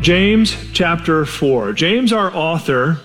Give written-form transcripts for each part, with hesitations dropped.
James chapter 4. James, our author,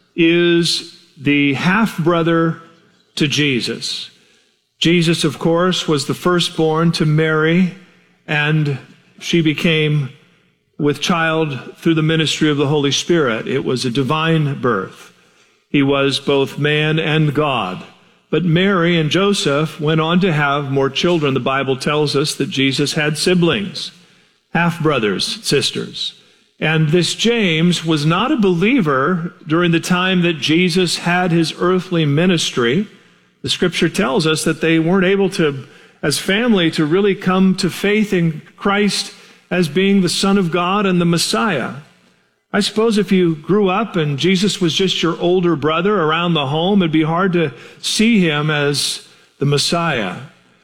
is the half-brother to Jesus. Jesus, of course, was the firstborn to Mary, and she became with child through the ministry of the Holy Spirit. It was a divine birth. He was both man and God. But Mary and Joseph went on to have more children. The Bible tells us that Jesus had siblings, half-brothers, sisters. And this James was not a believer during the time that Jesus had his earthly ministry. The Scripture tells us that they weren't able to, as family, to really come to faith in Christ as being the Son of God and the Messiah. I suppose if you grew up and Jesus was just your older brother around the home, it'd be hard to see him as the Messiah.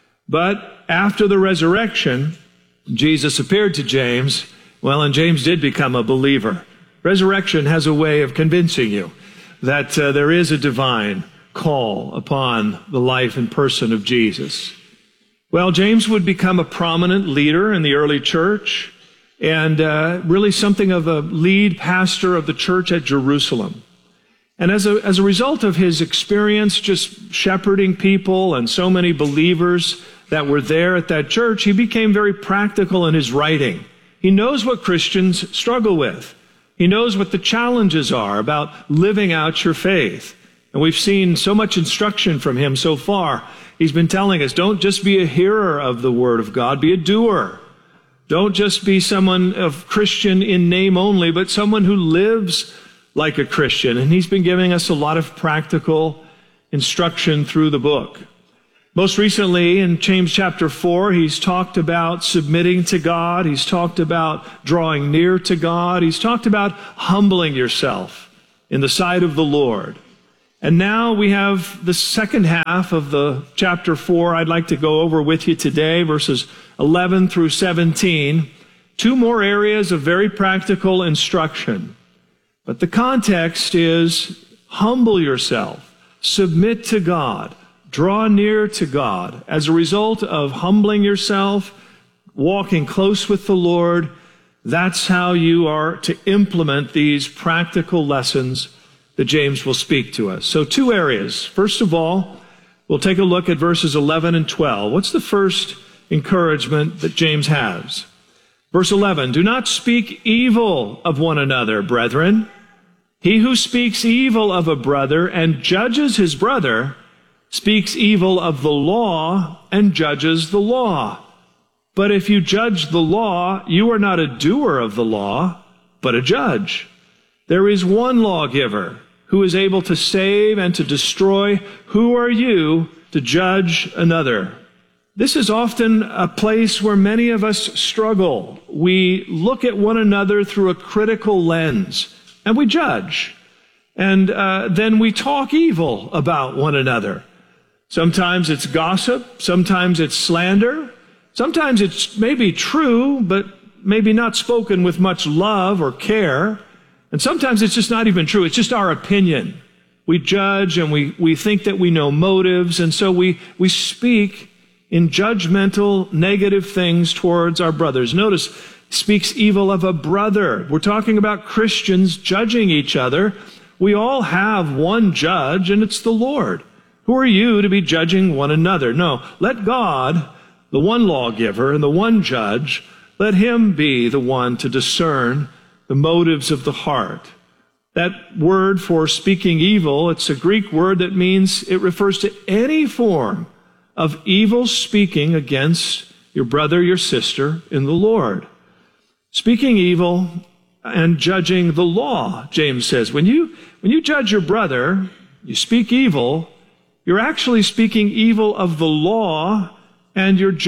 But after the resurrection, Jesus appeared to James. Well, and James did become a believer. Resurrection has a way of convincing you that there is a divine call upon the life and person of Jesus. Well, James would become a prominent leader in the early church and really something of a lead pastor of the church at Jerusalem. And as a result of his experience just shepherding people and so many believers that were there at that church, he became very practical in his writing. He knows what Christians struggle with. He knows what the challenges are about living out your faith. And we've seen so much instruction from him so far. He's been telling us, don't just be a hearer of the Word of God, be a doer. Don't just be someone of Christian in name only, but someone who lives like a Christian. And he's been giving us a lot of practical instruction through the book. Most recently, in James chapter 4, he's talked about submitting to God. He's talked about drawing near to God. He's talked about humbling yourself in the sight of the Lord. And now we have the second half of the chapter 4 I'd like to go over with you today, verses 11 through 17. Two more areas of very practical instruction. But the context is humble yourself, submit to God. Draw near to God. As a result of humbling yourself, walking close with the Lord, that's how you are to implement these practical lessons that James will speak to us. So two areas. First of all, we'll take a look at verses 11 and 12. What's the first encouragement that James has? Verse 11, do not speak evil of one another, brethren. He who speaks evil of a brother and judges his brother speaks evil of the law and judges the law. But if you judge the law, you are not a doer of the law, but a judge. There is one lawgiver who is able to save and to destroy. Who are you to judge another? This is often a place where many of us struggle. We look at one another through a critical lens, and we judge. And then we talk evil about one another. Sometimes it's gossip, sometimes it's slander, sometimes it's maybe true, but maybe not spoken with much love or care, and sometimes it's just not even true, it's just our opinion. We judge and we think that we know motives, and so we speak in judgmental, negative things towards our brothers. Notice, speaks evil of a brother. We're talking about Christians judging each other. We all have one judge, and it's the Lord. Who are you to be judging one another? No, let God, the one lawgiver and the one judge, let him be the one to discern the motives of the heart. That word for speaking evil, it's a Greek word that means it refers to any form of evil speaking against your brother, your sister in the Lord. Speaking evil and judging the law, James says. When you judge your brother, you speak evil, you're actually speaking evil of the law, and you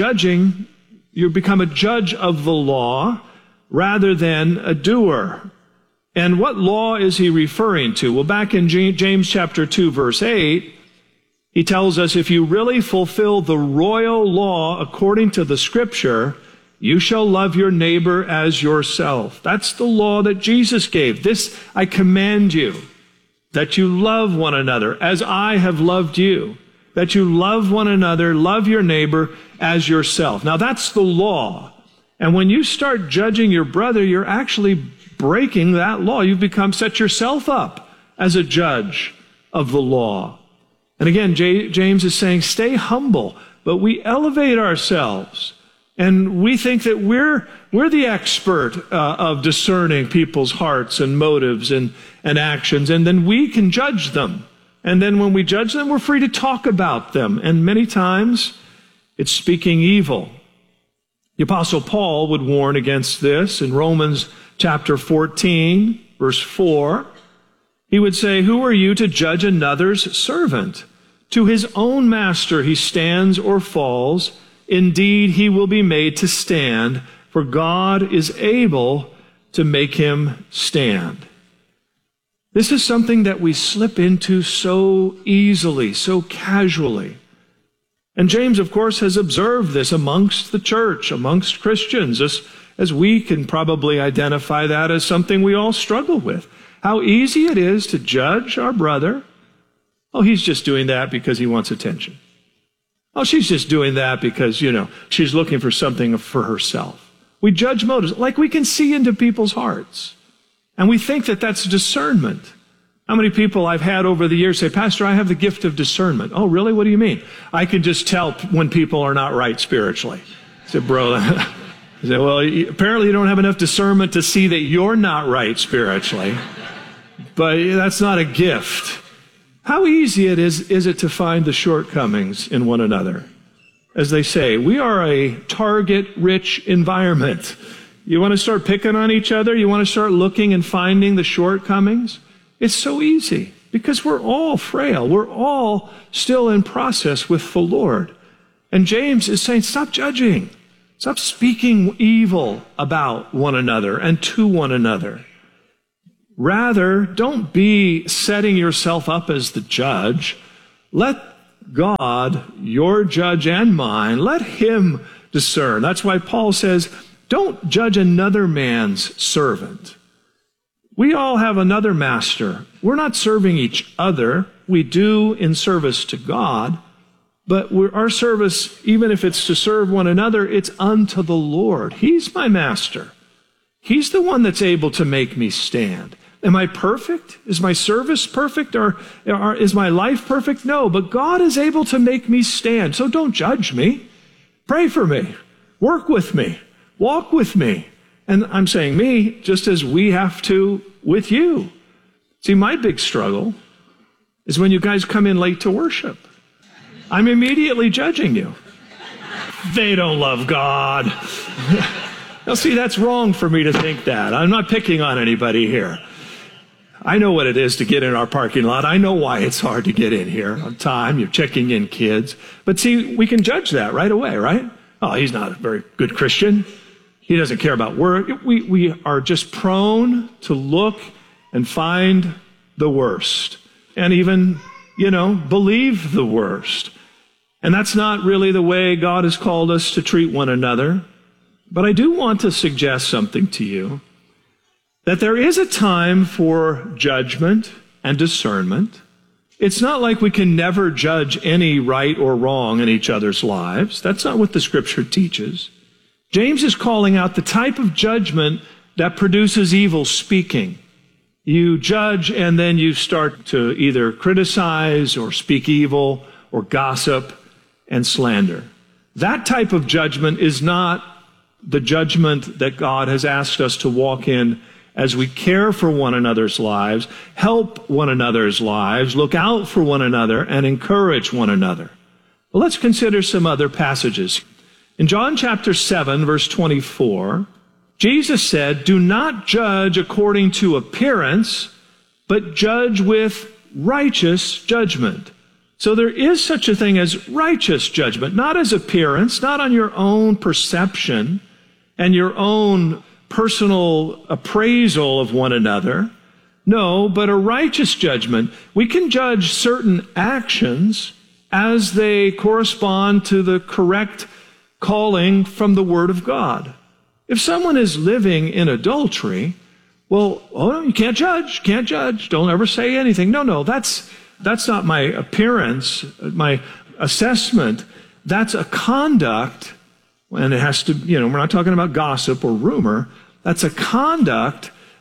become a judge of the law rather than a doer. And what law is he referring to? Well, back in James chapter 2, verse 8, he tells us, if you really fulfill the royal law according to the Scripture, you shall love your neighbor as yourself. That's the law that Jesus gave. This I command you, that you love one another as I have loved you, that you love one another, love your neighbor as yourself. Now that's the law. And when you start judging your brother, you're actually breaking that law. You've set yourself up as a judge of the law. And again, James is saying, stay humble, but we elevate ourselves. And we think that we're the expert of discerning people's hearts and motives and actions, and then we can judge them. And then when we judge them, we're free to talk about them. And many times, it's speaking evil. The Apostle Paul would warn against this in Romans chapter 14, verse 4. He would say, "Who are you to judge another's servant? To his own master he stands or falls. Indeed, he will be made to stand, for God is able to make him stand." This is something that we slip into so easily, so casually. And James, of course, has observed this amongst the church, amongst Christians, as we can probably identify that as something we all struggle with. How easy it is to judge our brother. Oh, he's just doing that because he wants attention. Oh, she's just doing that because, she's looking for something for herself. We judge motives, like we can see into people's hearts. And we think that that's discernment. How many people I've had over the years say, "Pastor, I have the gift of discernment." "Oh, really? What do you mean?" "I can just tell when people are not right spiritually." I said, "Bro," I said, "Well, apparently you don't have enough discernment to see that you're not right spiritually. But that's not a gift." How easy is it to find the shortcomings in one another? As they say, we are a target-rich environment. You want to start picking on each other? You want to start looking and finding the shortcomings? It's so easy because we're all frail. We're all still in process with the Lord. And James is saying, stop judging. Stop speaking evil about one another and to one another. Rather, don't be setting yourself up as the judge. Let God, your judge and mine, let him discern. That's why Paul says, don't judge another man's servant. We all have another master. We're not serving each other. We do in service to God. But our service, even if it's to serve one another, it's unto the Lord. He's my master. He's the one that's able to make me stand. Am I perfect? Is my service perfect? Or is my life perfect? No, but God is able to make me stand. So don't judge me. Pray for me. Work with me. Walk with me. And I'm saying me, just as we have to with you. See, my big struggle is when you guys come in late to worship. I'm immediately judging you. They don't love God. Now, see, that's wrong for me to think that. I'm not picking on anybody here. I know what it is to get in our parking lot. I know why it's hard to get in here on time. You're checking in kids. But see, we can judge that right away, right? Oh, he's not a very good Christian. He doesn't care about work. We are just prone to look and find the worst. And even, believe the worst. And that's not really the way God has called us to treat one another. But I do want to suggest something to you. That there is a time for judgment and discernment. It's not like we can never judge any right or wrong in each other's lives. That's not what the Scripture teaches. James is calling out the type of judgment that produces evil speaking. You judge and then you start to either criticize or speak evil or gossip and slander. That type of judgment is not the judgment that God has asked us to walk in as we care for one another's lives, help one another's lives, look out for one another, and encourage one another. Well, let's consider some other passages. In John chapter 7, verse 24, Jesus said, "Do not judge according to appearance, but judge with righteous judgment." So there is such a thing as righteous judgment, not as appearance, not on your own perception and your own personal appraisal of one another. No, but a righteous judgment. We can judge certain actions as they correspond to the correct calling from the Word of God. If someone is living in adultery, well, you can't judge, don't ever say anything. No, that's not my appearance, my assessment. That's a conduct, and it has to, we're not talking about gossip or rumor. That's a conduct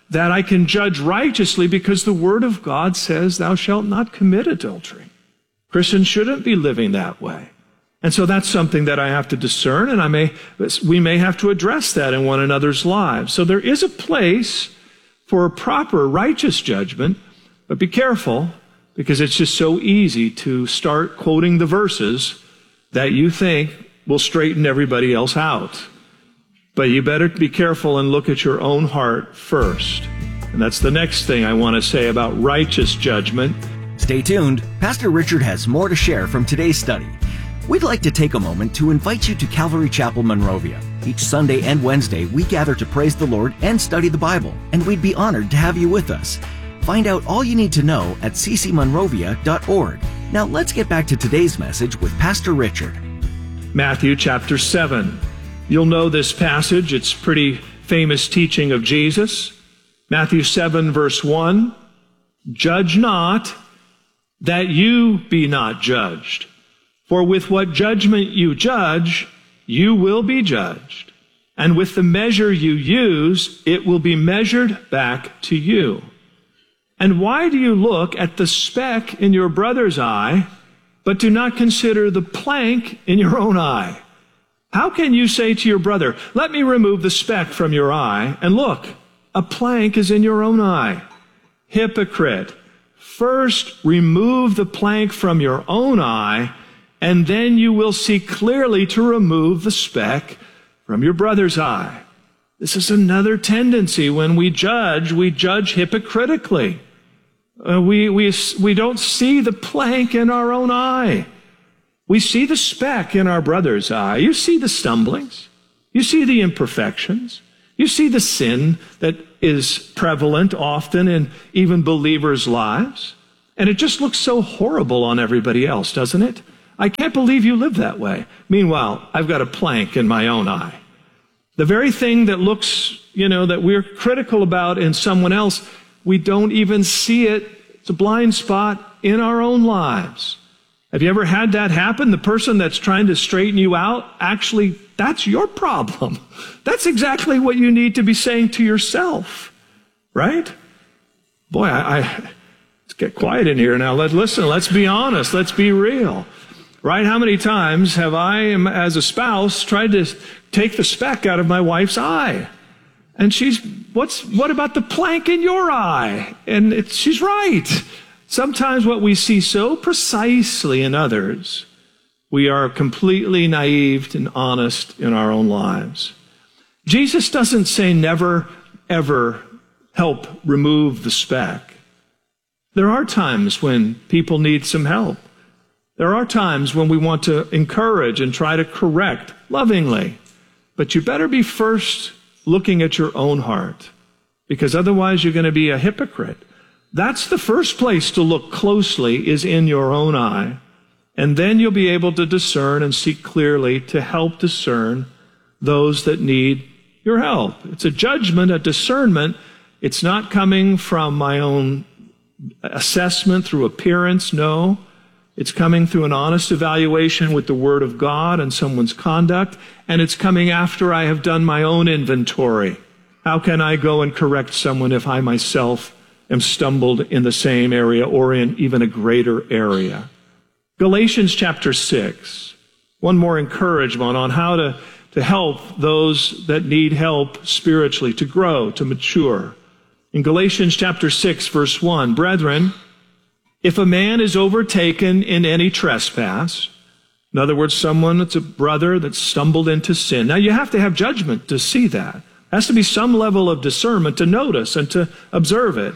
that I can judge righteously because the Word of God says, thou shalt not commit adultery. Christians shouldn't be living that way. And so that's something that I have to discern, and we may have to address that in one another's lives. So there is a place for a proper righteous judgment, but be careful, because it's just so easy to start quoting the verses that you think will straighten everybody else out. But you better be careful and look at your own heart first. And that's the next thing I want to say about righteous judgment. Stay tuned. Pastor Richard has more to share from today's study. We'd like to take a moment to invite you to Calvary Chapel, Monrovia. Each Sunday and Wednesday, we gather to praise the Lord and study the Bible, and we'd be honored to have you with us. Find out all you need to know at ccmonrovia.org. Now let's get back to today's message with Pastor Richard. Matthew chapter 7. You'll know this passage. It's pretty famous teaching of Jesus. Matthew 7 verse 1. Judge not, that you be not judged. For with what judgment you judge, you will be judged. And with the measure you use, it will be measured back to you. And why do you look at the speck in your brother's eye, but do not consider the plank in your own eye? How can you say to your brother, let me remove the speck from your eye, and look, a plank is in your own eye? Hypocrite, first remove the plank from your own eye, and then you will see clearly to remove the speck from your brother's eye. This is another tendency. When we judge hypocritically. We don't see the plank in our own eye. We see the speck in our brother's eye. You see the stumblings. You see the imperfections. You see the sin that is prevalent often in even believers' lives. And it just looks so horrible on everybody else, doesn't it? I can't believe you live that way. Meanwhile, I've got a plank in my own eye. The very thing that looks, that we're critical about in someone else, we don't even see it. It's a blind spot in our own lives. Have you ever had that happen? The person that's trying to straighten you out, actually, that's your problem. That's exactly what you need to be saying to yourself, right? Boy, let's get quiet in here now. Let's be honest. Let's be real. Right? How many times have I, as a spouse, tried to take the speck out of my wife's eye? And what about the plank in your eye? And she's right. Sometimes what we see so precisely in others, we are completely naive and honest in our own lives. Jesus doesn't say never, ever help remove the speck. There are times when people need some help. There are times when we want to encourage and try to correct lovingly. But you better be first looking at your own heart, because otherwise you're going to be a hypocrite. That's the first place to look closely, is in your own eye. And then you'll be able to discern and see clearly to help discern those that need your help. It's a judgment, a discernment. It's not coming from my own assessment through appearance, no. It's coming through an honest evaluation with the Word of God and someone's conduct, and it's coming after I have done my own inventory. How can I go and correct someone if I myself am stumbled in the same area or in even a greater area? Galatians chapter 6, one more encouragement on how to help those that need help spiritually, to grow, to mature. In Galatians chapter 6, verse 1, brethren, if a man is overtaken in any trespass, in other words, someone that's a brother that's stumbled into sin. Now, you have to have judgment to see that. There has to be some level of discernment to notice and to observe it.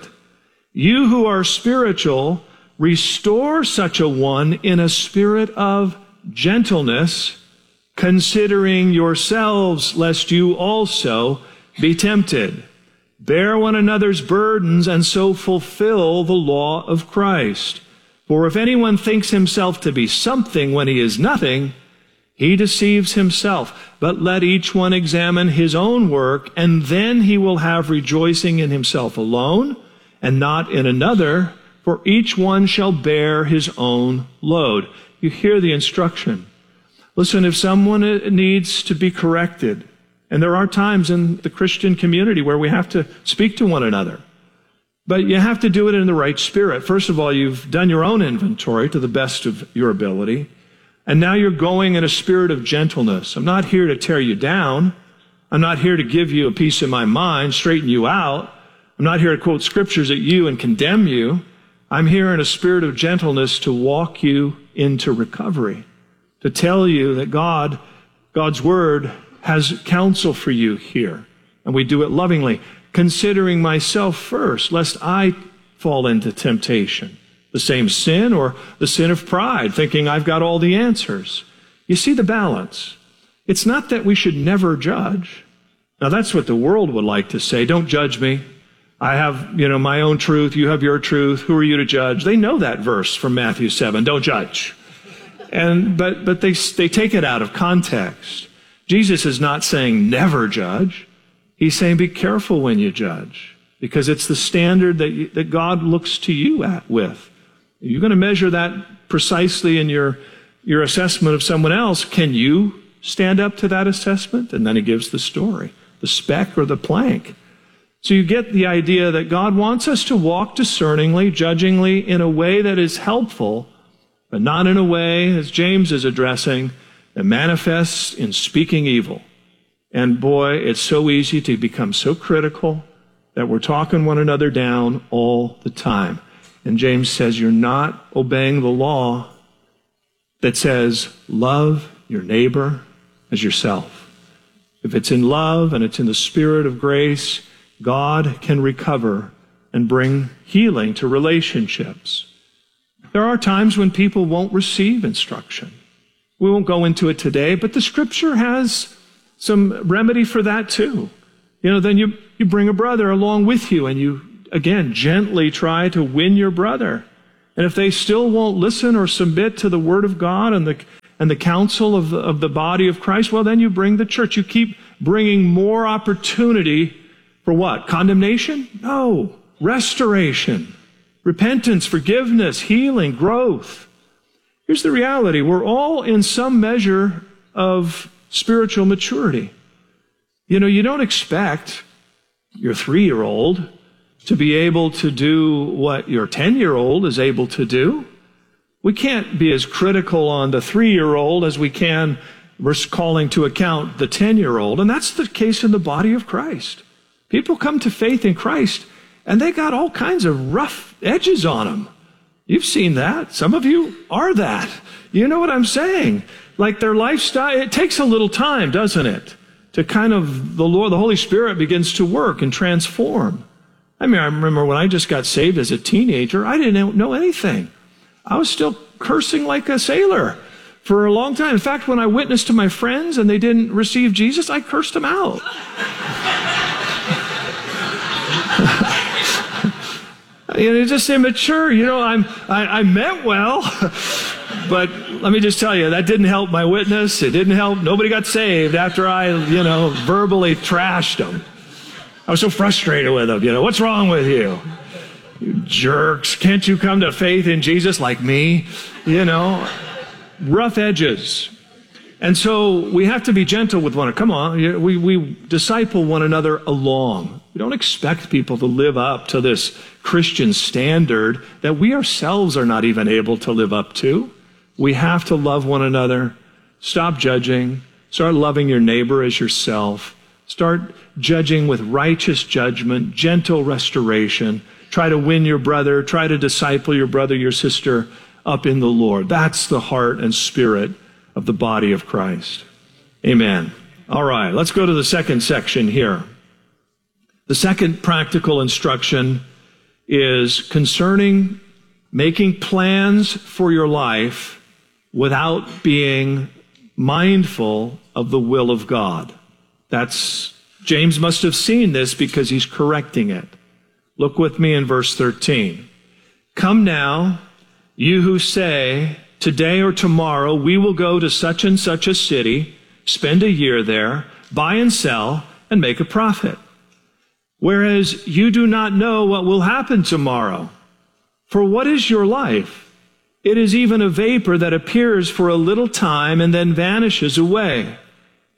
You who are spiritual, restore such a one in a spirit of gentleness, considering yourselves, lest you also be tempted. Bear one another's burdens, and so fulfill the law of Christ. For if anyone thinks himself to be something when he is nothing, he deceives himself. But let each one examine his own work, and then he will have rejoicing in himself alone, and not in another, for each one shall bear his own load. You hear the instruction. Listen, if someone needs to be corrected, And there are times in the Christian community where we have to speak to one another. But you have to do it in the right spirit. First of all, you've done your own inventory to the best of your ability. And now you're going in a spirit of gentleness. I'm not here to tear you down. I'm not here to give you a piece of my mind, straighten you out. I'm not here to quote scriptures at you and condemn you. I'm here in a spirit of gentleness to walk you into recovery, to tell you that God's word has counsel for you here. And we do it lovingly, considering myself first, lest I fall into temptation, the same sin or the sin of pride, thinking I've got all the answers. You see the balance. It's not that we should never judge. Now that's what the world would like to say. Don't judge me. I have, my own truth. You have your truth. Who are you to judge? They know that verse from Matthew 7. Don't judge. But they take it out of context. Jesus is not saying never judge. He's saying be careful when you judge, because it's the standard that God looks to you with. You're going to measure that precisely in your assessment of someone else. Can you stand up to that assessment? And then he gives the story, the speck or the plank. So you get the idea that God wants us to walk discerningly, judgingly, in a way that is helpful, but not in a way, as James is addressing, that manifests in speaking evil. And boy, it's so easy to become so critical that we're talking one another down all the time. And James says you're not obeying the law that says love your neighbor as yourself. If it's in love and it's in the spirit of grace, God can recover and bring healing to relationships. There are times when people won't receive instruction. We won't go into it today, but the scripture has some remedy for that too. Then you bring a brother along with you and you, again, gently try to win your brother. And if they still won't listen or submit to the word of God and the counsel of the body of Christ, well, then you bring the church. You keep bringing more opportunity for what? Condemnation? No. Restoration, repentance, forgiveness, healing, growth. Here's the reality. We're all in some measure of spiritual maturity. You don't expect your 3-year-old to be able to do what your 10-year-old is able to do. We can't be as critical on the 3-year-old as we can, we're calling to account the 10-year-old. And that's the case in the body of Christ. People come to faith in Christ, and they got all kinds of rough edges on them. You've seen that. Some of you are that. You know what I'm saying? Like their lifestyle, it takes a little time, doesn't it? To kind of, the Holy Spirit begins to work and transform. I remember when I just got saved as a teenager, I didn't know anything. I was still cursing like a sailor for a long time. In fact, when I witnessed to my friends and they didn't receive Jesus, I cursed them out. It's just immature. I meant well, but let me just tell you, that didn't help my witness. It didn't help. Nobody got saved after I, verbally trashed them. I was so frustrated with them. What's wrong with you? You jerks. Can't you come to faith in Jesus like me? Rough edges. And so we have to be gentle with one another. Come on, we disciple one another along. We don't expect people to live up to this Christian standard that we ourselves are not even able to live up to. We have to love one another. Stop judging. Start loving your neighbor as yourself. Start judging with righteous judgment, gentle restoration. Try to win your brother. Try to disciple your brother, your sister up in the Lord. That's the heart and spirit of the body of Christ. Amen. All right, let's go to the second section here. The second practical instruction is concerning making plans for your life without being mindful of the will of God. James must have seen this because he's correcting it. Look with me in verse 13. Come now, you who say, today or tomorrow we will go to such and such a city, spend a year there, buy and sell, and make a profit. Whereas you do not know what will happen tomorrow. For what is your life? It is even a vapor that appears for a little time and then vanishes away.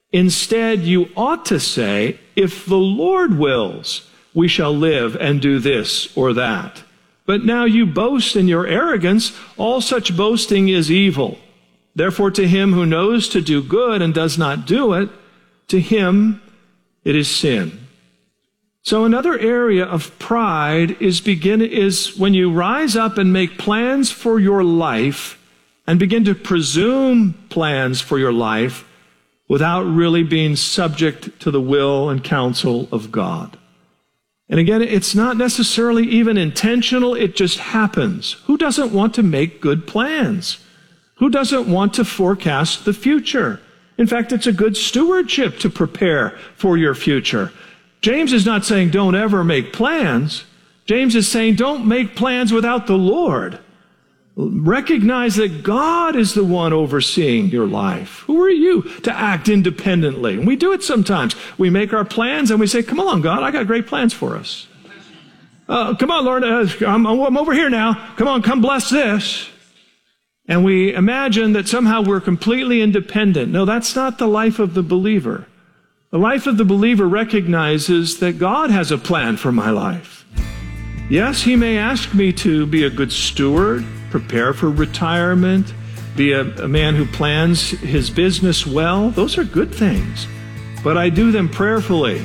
Instead, you ought to say, if the Lord wills, we shall live and do this or that. But now you boast in your arrogance. All such boasting is evil. Therefore, to him who knows to do good and does not do it, to him it is sin. So another area of pride is when you rise up and make plans for your life and begin to presume plans for your life without really being subject to the will and counsel of God. And again, it's not necessarily even intentional, it just happens. Who doesn't want to make good plans? Who doesn't want to forecast the future? In fact, it's a good stewardship to prepare for your future. James is not saying don't ever make plans. James is saying don't make plans without the Lord. Recognize that God is the one overseeing your life. Who are you to act independently? And we do it sometimes. We make our plans and we say, come on, God, I got great plans for us. Come on, Lord, I'm over here now. Come on, come bless this. And we imagine that somehow we're completely independent. No, that's not the life of the believer. The life of the believer recognizes that God has a plan for my life. Yes, he may ask me to be a good steward, prepare for retirement, be a man who plans his business well. Those are good things, but I do them prayerfully.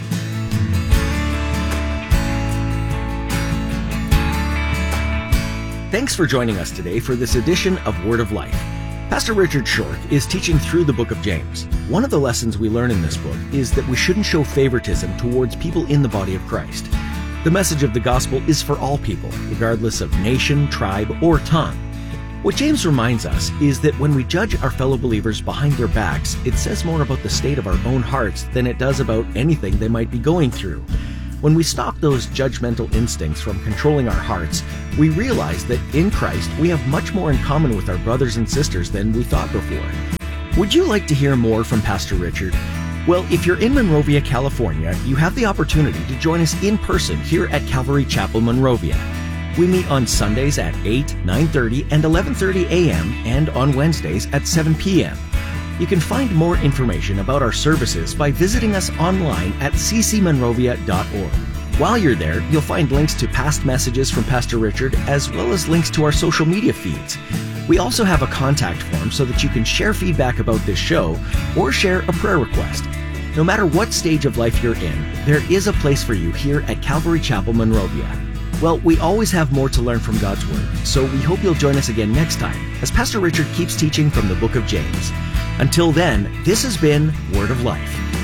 Thanks for joining us today for this edition of Word of Life. Pastor Richard Short is teaching through the book of James. One of the lessons we learn in this book is that we shouldn't show favoritism towards people in the body of Christ. The message of the gospel is for all people, regardless of nation, tribe, or tongue. What James reminds us is that when we judge our fellow believers behind their backs, it says more about the state of our own hearts than it does about anything they might be going through. When we stop those judgmental instincts from controlling our hearts, we realize that in Christ we have much more in common with our brothers and sisters than we thought before. Would you like to hear more from Pastor Richard? Well, if you're in Monrovia, California, you have the opportunity to join us in person here at Calvary Chapel, Monrovia. We meet on Sundays at 8, 9:30, and 11:30 a.m. and on Wednesdays at 7 p.m. You can find more information about our services by visiting us online at ccmonrovia.org. While you're there, you'll find links to past messages from Pastor Richard, as well as links to our social media feeds. We also have a contact form so that you can share feedback about this show or share a prayer request. No matter what stage of life you're in, there is a place for you here at Calvary Chapel, Monrovia. Well, we always have more to learn from God's Word, so we hope you'll join us again next time as Pastor Richard keeps teaching from the book of James. Until then, this has been Word of Life.